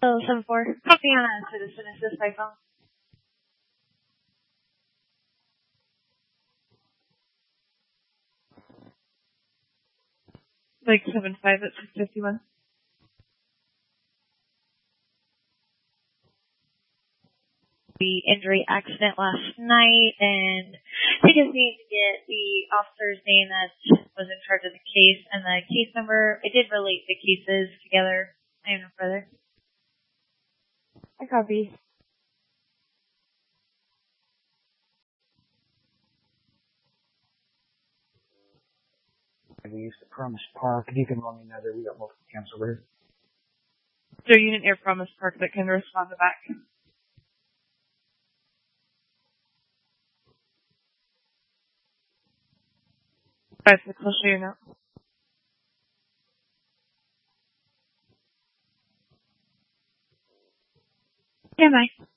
7-4. Copy on a citizen assist by phone. Like 7-5 at 651. The injury accident last night, and I just need to get the officer's name that was in charge of the case and the case number. I did relate the cases together. I have no further. I copy. We used to Promise Park. If you can let me know that we got multiple camps over here. So unit near Promise Park that can respond to back. 5-6, I'll show you now. Yeah, bye.